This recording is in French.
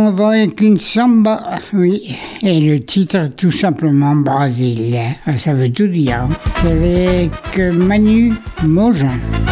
on va avec une samba, oui. Et le titre, tout simplement, Brésil. Ça veut tout dire. C'est avec Manu Mogin.